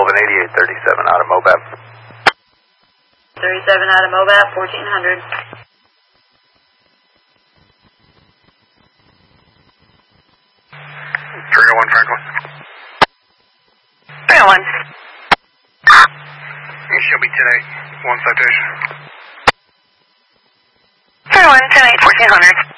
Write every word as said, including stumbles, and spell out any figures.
seven eighty-eight thirty-seven out of Mobap. thirty-seven out of Mobap, fourteen hundred. three oh one Franklin. three oh one. You should be ten eight, one citation. three oh one, ten eight, fourteen hundred.